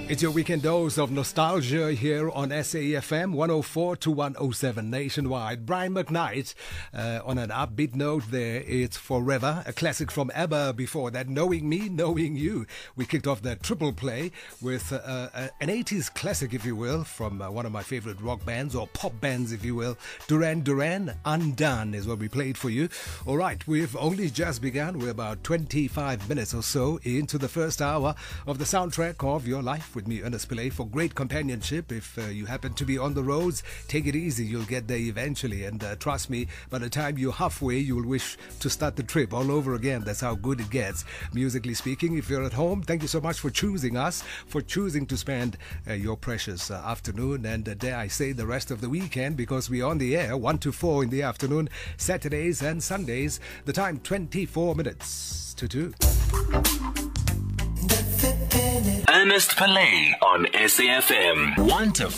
It's your weekend dose of nostalgia here on SAFM 104 to 107 nationwide. Brian McKnight on an upbeat note there. It's Forever, a classic from ABBA before that. Knowing Me, Knowing You. We kicked off the triple play with an 80s classic, if you will, from one of my favorite rock bands or pop bands, if you will. Duran Duran, Undone is what we played for you. All right, we've only just begun. We're about 25 minutes or so into the first hour of the soundtrack of your life with me, Ernest Pillay, for great companionship. If you happen to be on the roads, take it easy. You'll get there eventually. And trust me, by the time you're halfway, you'll wish to start the trip all over again. That's how good it gets. Musically speaking, if you're at home, thank you so much for choosing us, for choosing to spend your precious afternoon and dare I say the rest of the weekend, because we're on the air 1 to 4 in the afternoon, Saturdays and Sundays. The time 24 minutes to 2. Ernest Pillay on SAFM 1 to